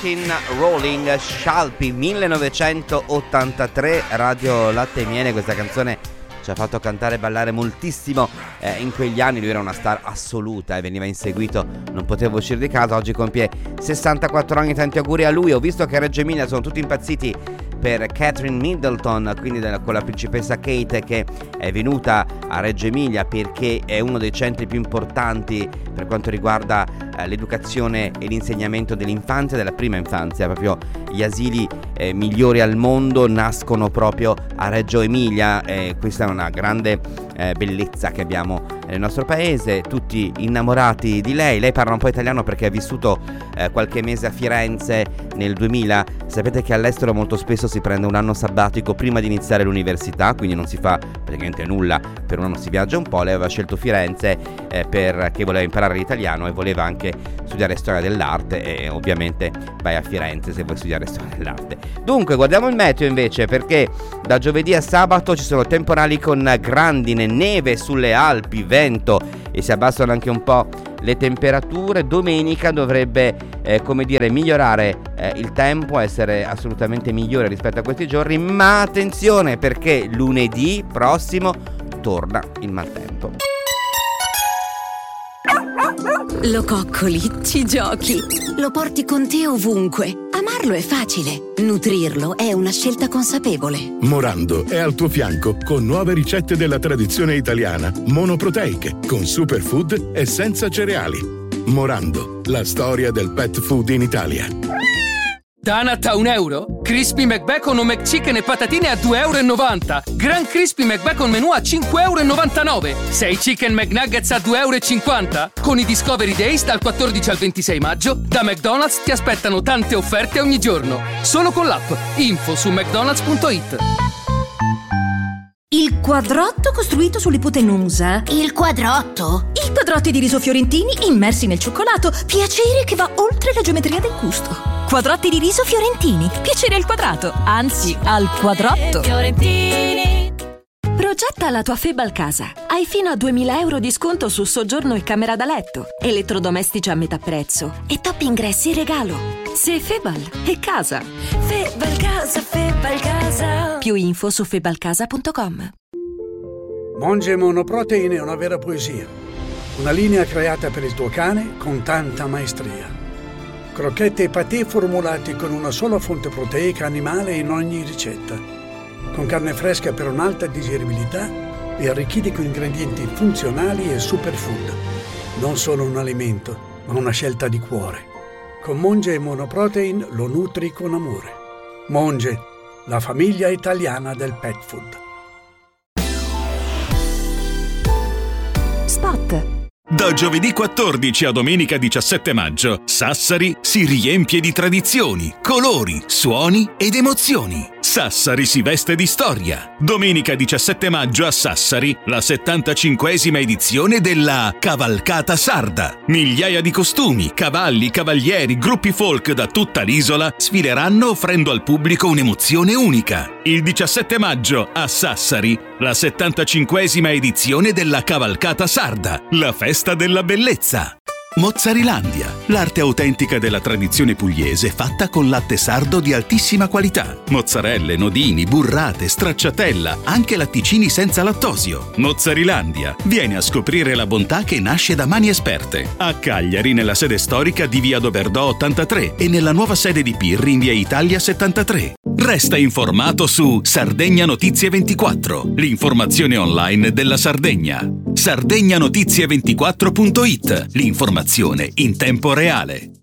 Machine Rolling, Scialpi, 1983, Radio Latte e Miele. Questa canzone ci ha fatto cantare e ballare moltissimo in quegli anni. Lui era una star assoluta e veniva inseguito, non poteva uscire di casa. Oggi compie 64 anni, tanti auguri a lui. Ho visto che a Reggio Emilia sono tutti impazziti per Catherine Middleton, quindi con la principessa Kate, che è venuta a Reggio Emilia perché è uno dei centri più importanti per quanto riguarda l'educazione e l'insegnamento dell'infanzia, della prima infanzia. Proprio gli asili migliori al mondo nascono proprio a Reggio Emilia, questa è una grande bellezza che abbiamo nel nostro paese, tutti innamorati di lei. Lei parla un po' italiano perché ha vissuto qualche mese a Firenze nel 2000. Sapete che all'estero molto spesso si prende un anno sabbatico prima di iniziare l'università, quindi non si fa praticamente nulla, per un anno si viaggia un po'. Lei aveva scelto Firenze perché voleva imparare l'italiano e voleva anche studiare storia dell'arte, e ovviamente vai a Firenze se vuoi studiare storia dell'arte. Dunque guardiamo il meteo invece, perché da giovedì a sabato ci sono temporali con grandine, neve sulle Alpi, vento, e si abbassano anche un po' le temperature. Domenica dovrebbe migliorare il tempo, essere assolutamente migliore rispetto a questi giorni, ma attenzione, perché lunedì prossimo torna il maltempo. Lo coccoli, ci giochi, lo porti con te ovunque. Amarlo è facile, nutrirlo è una scelta consapevole. Morando è al tuo fianco con nuove ricette della tradizione italiana, monoproteiche, con superfood e senza cereali. Morando, la storia del pet food in Italia. Danat a €1, Crispy McBacon o McChicken e patatine a €2,90. Gran Crispy McBacon menù a €5,99. 6 Chicken McNuggets a €2,50. Con i Discovery Days dal 14 al 26 maggio, da McDonald's ti aspettano tante offerte ogni giorno. Solo con l'app. Info su mcdonalds.it. Il quadrotto costruito sull'ipotenusa. Il quadrotto? I quadrotti di riso fiorentini immersi nel cioccolato. Piacere che va oltre la geometria del gusto. Quadrotti di riso fiorentini. Piacere al quadrato, anzi al quadrotto. Fiorentini. Progetta la tua Febal casa. Hai fino a €2.000 di sconto su soggiorno e camera da letto, elettrodomestici a metà prezzo e top ingressi in regalo. Se Febal è casa. Febal casa, Febal casa. Più info su febalcasa.com. Monge Monoprotein è una vera poesia. Una linea creata per il tuo cane con tanta maestria. Crocchette e patè formulati con una sola fonte proteica animale in ogni ricetta. Con carne fresca per un'alta digeribilità e arricchiti con ingredienti funzionali e superfood. Non solo un alimento, ma una scelta di cuore. Con Monge Monoprotein lo nutri con amore. Monge, la famiglia italiana del pet food. Spot. Da giovedì 14 a domenica 17 maggio, Sassari si riempie di tradizioni, colori, suoni ed emozioni. Sassari si veste di storia. Domenica 17 maggio a Sassari, la 75esima edizione della Cavalcata Sarda. Migliaia di costumi, cavalli, cavalieri, gruppi folk da tutta l'isola sfileranno offrendo al pubblico un'emozione unica. Il 17 maggio a Sassari, la 75esima edizione della Cavalcata Sarda, la festa della bellezza. Mozzarilandia, l'arte autentica della tradizione pugliese fatta con latte sardo di altissima qualità. Mozzarelle, nodini, burrate, stracciatella, anche latticini senza lattosio. Mozzarilandia, vieni a scoprire la bontà che nasce da mani esperte. A Cagliari, nella sede storica di Via Doverdò 83 e nella nuova sede di Pirri in Via Italia 73. Resta informato su Sardegna Notizie 24, l'informazione online della Sardegna. Sardegnanotizie24.it, l'informazione in tempo reale.